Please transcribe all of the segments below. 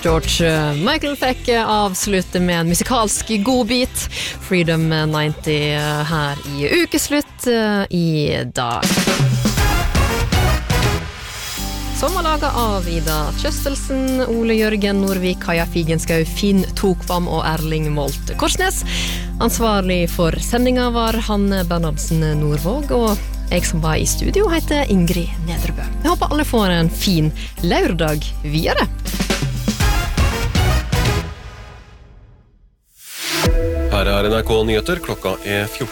George Michael fikk avslutte med en musikalsk godbit. Freedom 90 her i ukeslutt i dag. Som var laget av Ida Kjøstelsen, Ole Jørgen Norvik, Kaja Figenskau, Finn Tokvam og Erling Molt Korsnes. Ansvarlig for sendinga var Hanne Bernhardsen Nordvåg, og jeg som var i studio heter Ingrid Nedrebø. Jeg håper alle får en fin lørdag videre. Her er NRK Nyheter, klokka er 14.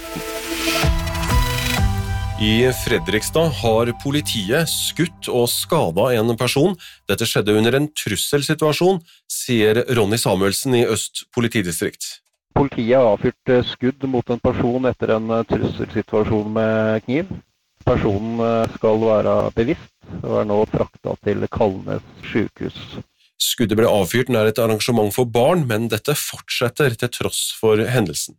I Fredrikstad har politiet skutt og skadet en person. Dette skjedde under en trusselsituasjon, sier Ronny Samuelsen i Øst politidistrikt. Politiet har avfyrt skudd mot en person etter en trusselsituasjon med kniv. Personen skal være bevisst og er nå fraktet til Kalnes sykehus. Skuddet ble avfyrt nær et arrangement for barn, men dette fortsetter til tross for hendelsen.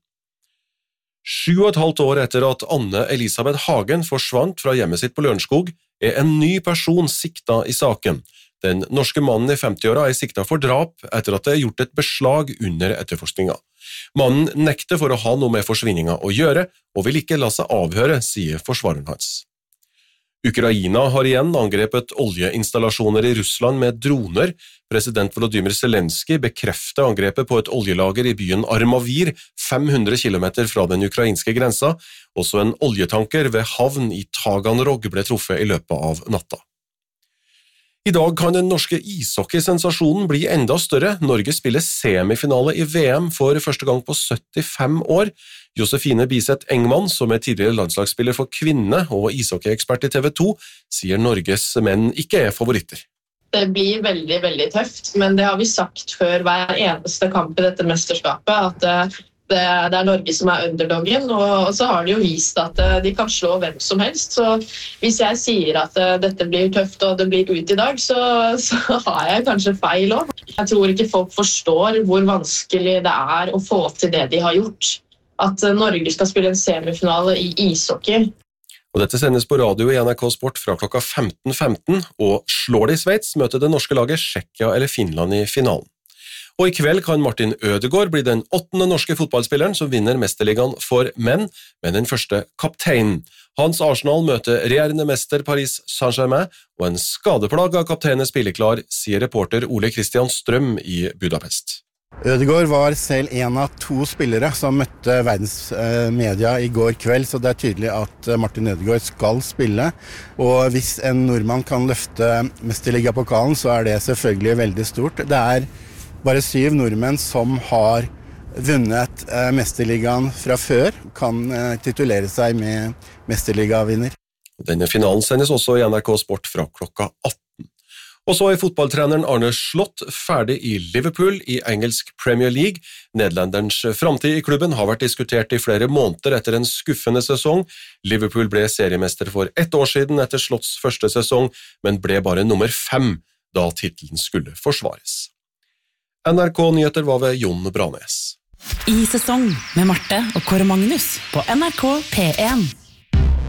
7,5 år etter at Anne Elisabeth Hagen forsvant fra hjemmet sitt på Lørenskog, er en ny person sikta i saken. Den norske mannen i 50-åra er sikta for drap etter at det er gjort et beslag under etterforskninga. Mannen nekter for å ha noe med forsvinninga å gjøre, og vil ikke la seg avhøre, sier forsvareren hans. Ukraina har igjen angrepet oljeinstallasjoner i Russland med droner. President Volodymyr Zelensky bekrefter angrepet på et oljelager i byen Armavir, 500 kilometer fra den ukrainske grensa. Også en oljetanker ved havn i Taganrog ble truffet i løpet av natta. I dag kan den norske ishockeysensasjonen bli enda større. Norge spiller semifinale i VM for første gang på 75 år. Josefine Biseth Engman, som er tidligere landslagsspiller for kvinne og ishockeyekspert i TV 2, sier Norges menn ikke er favoritter. Det blir veldig, veldig tøft, men det har vi sagt før hver eneste kamp i dette mesterskapet, at det er Norge som er underdoggen, og så har de jo vist at de kan slå hvem som helst. Så hvis jeg sier at dette blir tøft og det blir ut i dag, så har jeg kanskje feil også. Jeg tror ikke folk forstår hvor vanskelig det er å få til det de har gjort. At Norge skal spille en semifinale i ishockey. Og dette sendes på radio i NRK Sport fra klokka 15.15, og slår de Sveits, møter det norske laget Tsjekkia eller Finland i finalen. Og i kveld kan Martin Ødegaard bli den 8. norske fotballspilleren som vinner mesterligaen for menn, men den første kapteinen. Hans Arsenal møter regjerende mester Paris Saint-Germain, og en skadeplaga kaptein er spilleklar, sier reporter Ole Christian Strøm i Budapest. Ødegaard var selv en av 2 spillere som møtte verdens media i går kveld, så det er tydelig at Martin Ødegaard skal spille. Og hvis en nordmann kan løfte mesterligapokalen, så er det selvfølgelig veldig stort. Det er bare 7 nordmenn som har vunnet mesterligaen fra før, kan titulere seg med mesterligavinner. Denne finalen sendes også i NRK Sport fra klokka 18. Og så er fotballtreneren Arne Slott ferdig i Liverpool i engelsk Premier League. Nederlanderens framtid i klubben har vært diskutert i flere måneder etter en skuffende sesong. Liverpool ble seriemester for 1 år siden etter Slotts første sesong, men ble bare nummer 5 da titelen skulle forsvares. NRK Nyheter var ved Jon Branes. I sesong med Marte og Kåre Magnus på NRK P1.